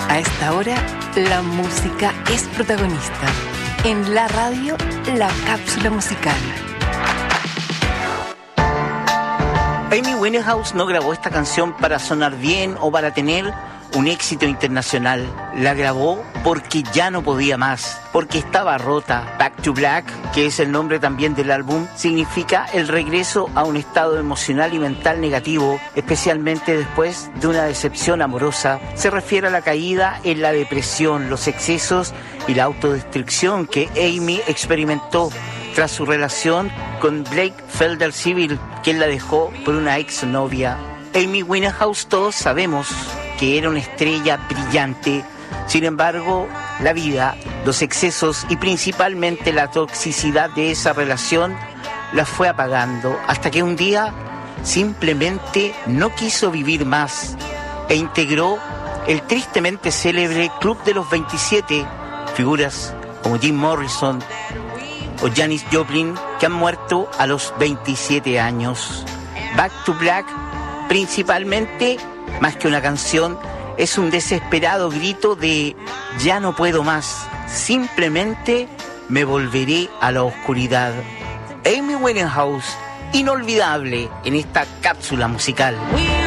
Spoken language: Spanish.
A esta hora, la música es protagonista. En la radio, la cápsula musical. Amy Winehouse no grabó esta canción para sonar bien o para tener un éxito internacional. La grabó porque ya no podía más, porque estaba rota. Back to Black, que es el nombre también del álbum, significa el regreso a un estado emocional y mental negativo, especialmente después de una decepción amorosa. Se refiere a la caída en la depresión, los excesos y la autodestrucción que Amy experimentó tras su relación con Blake Felder-Civil, quien la dejó por una exnovia. Amy Winehouse, todos sabemos que era una estrella brillante. Sin embargo, la vida, los excesos y principalmente la toxicidad de esa relación la fue apagando hasta que un día simplemente no quiso vivir más e integró el tristemente célebre Club de los 27, figuras como Jim Morrison o Janis Joplin, que han muerto a los 27 años. Back to Black, principalmente, más que una canción, es un desesperado grito de ya no puedo más, simplemente me volveré a la oscuridad. Amy Winehouse, inolvidable en esta cápsula musical.